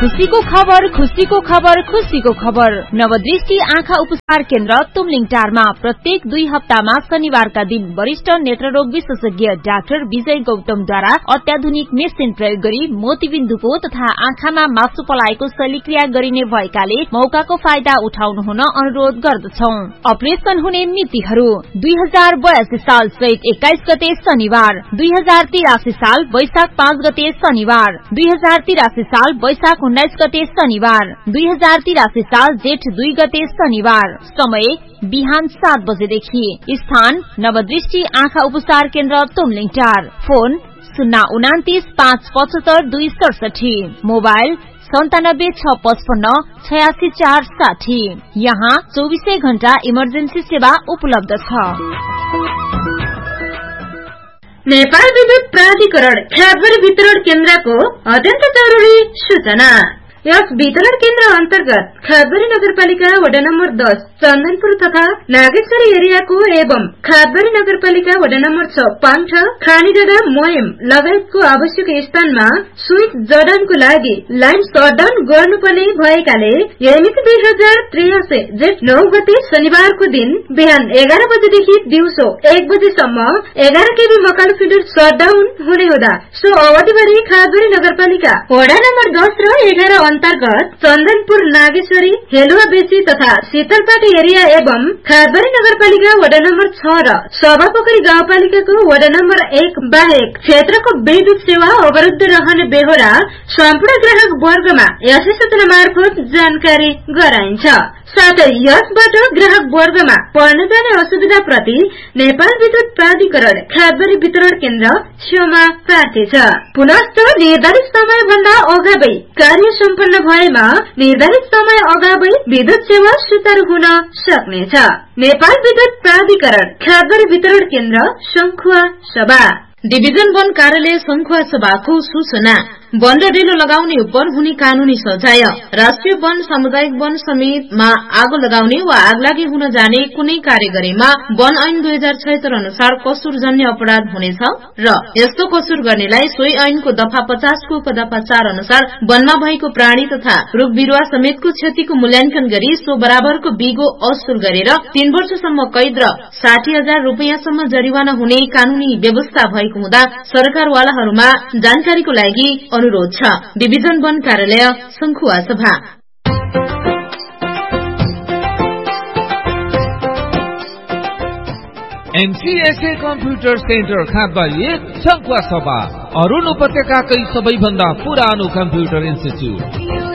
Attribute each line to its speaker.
Speaker 1: खुशीको खबर, खुशीको खबर, खुशीको खबर। नवदृष्टि आँखा उपचार केन्द्र तुमलिङ टारमा प्रत्येक 2 हप्तामा शनिबारका दिन वरिष्ठ नेत्ररोग विशेषज्ञ डाक्टर विजय गौतमद्वारा अत्याधुनिक मेसिन प्रयोग गरी मोतीबिन्दुको तथा आँखामा मासु पलाएको शल्यक्रिया गरिने भएकाले मौकाको फाइदा उठाउनु हुन अनुरोध गर्दछौं। अपरेशन हुने मितिहरू 2082 साल चैत 21 गते शनिबार, 2083 साल वैशाख 5 गते शनिबार, 2083 साल वैशाख 19 गते शनिबार, 2083 साल जेठ 2 गते शनिबार। समय बिहान 7 बजेदेखि। स्थान नवदृष्टि आँखा उपचार केन्द्र तुमलिङ टार। फोन 029 575 267। मोबाइल 97 655 86 460। यहाँ 24 घण्टा इमर्जेन्सी सेवा उपलब्ध छ।
Speaker 2: नेपाल विद्युत प्राधिकरण ख्यातबारी वितरण केन्द्रको अत्यन्त जरुरी सूचना। यस वितरण केन्द्र अन्तर्गत ख्यातबारी नगरपालिका वडा नम्बर 10 चन्दनपुर तथा नागेश्वरी एरियाको एवं ख्यातबारी नगरपालिका वडा नम्बर 6 पाङ्ठा खानीडाँडा मोयम लगायतको आवश्यक स्थानमा स्विच जडानको लागि लाइन सटडाउन गर्नुपर्ने भएकाले यही मिति 2083 जेठ 9 गते शनिबारको दिन बिहान 11 बजेदेखि दिउँसो 1 बजेसम्म 11 केबी मकान फिडर सटडाउन हुने हुँदा सो अवधिभरि ख्यातबारी नगरपालिका वडा नम्बर 10 र 11 अन्तर्गत चन्दनपुर नागेश्वरी हेलुवा बेची तथा शीतलपाटी एरिया एवं ख्यातबारी नगरपालिका वडा नम्बर 6 र सभापोखरी गाउँपालिकाको वडा नम्बर 1 बाहेक क्षेत्रको विद्युत सेवा अवरुद्ध रहने बेहोरा सम्पूर्ण ग्राहक वर्गमा यसै सूचना मार्फत जानकारी गराइन्छ। साथै यसबाट ग्राहक वर्गमा पर्न जाने असुविधा प्रति नेपाल विद्युत प्राधिकरण ख्यातबारी वितरण केन्द्र क्षमा प्रार्थी छ। पुनश्च निर्धारित समय भन्दा अगावै कार्य सम्पन्न भएमा निर्धारित समय अगावै विद्युत सेवा सुचारू हुन सक्नेछ। नेपाल विद्युत प्राधिकरण ख्यातबारी वितरण केन्द्र शंखुवा सभा। डिभिजन वन कार्यालय शंखुवा सभाको सूचना। वन र डेलो लगाउने उपर हुने कानूनी सजाय। राष्ट्रिय वन सामुदायिक वन समितिमा आगो लगाउने वा आगलागी हुन जाने कुनै कार्य गरेमा वन ऐन 2076 अनुसार कसुरजन्य अपराध हुनेछ र यस्तो कसुर गर्नेलाई सोही ऐनको दफा 50 को उपदफा 4 अनुसार वनमा भएको प्राणी तथा रुख बिरूवा समेतको क्षतिको मूल्याङ्कन गरी सो बराबरको बिगो असुल गरेर 3 वर्षसम्म कैद र 60,000 रूपियाँसम्म जरिवाना हुने कानूनी व्यवस्था भएको हुँदा सरकारवालाहरूमा जानकारीको लागि अनुरोध छ। डिभिजन वन कार्यालय शंखुवा सभा।
Speaker 3: एमसीएसए कम्प्युटर सेन्टर खातबारी शंखुवा सभा अरुण उपत्यकाकै सबैभन्दा पुरानो कम्प्युटर इन्स्टिच्युट।